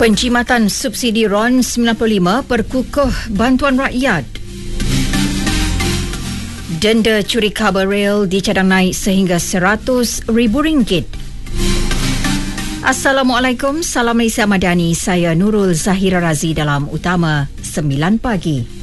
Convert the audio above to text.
Penjimatan subsidi RON 95 perkukuh bantuan rakyat. Denda curi kabel rel dicadang naik sehingga RM100,000. Assalamualaikum, Salam Malaysia Madani. Saya Nurul Zahira Razi dalam Utama 9 Pagi.